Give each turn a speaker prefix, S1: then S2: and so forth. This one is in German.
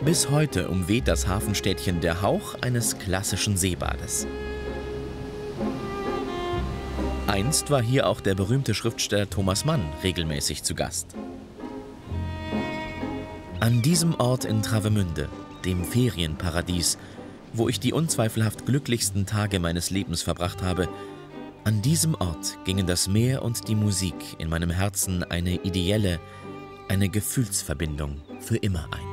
S1: Bis heute umweht das Hafenstädtchen der Hauch eines klassischen Seebades. Einst war hier auch der berühmte Schriftsteller Thomas Mann regelmäßig zu Gast. An diesem Ort in Travemünde, dem Ferienparadies, wo ich die unzweifelhaft glücklichsten Tage meines Lebens verbracht habe, an diesem Ort gingen das Meer und die Musik in meinem Herzen eine ideelle, eine Gefühlsverbindung für immer ein.